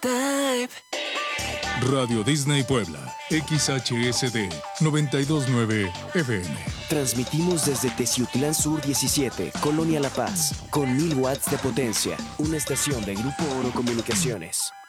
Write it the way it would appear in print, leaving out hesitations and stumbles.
Type. Radio Disney Puebla, XHSD 929 FM. Transmitimos desde Teciutlán Sur 17, Colonia La Paz, con 1000 watts de potencia. Una estación de Grupo Oro Comunicaciones.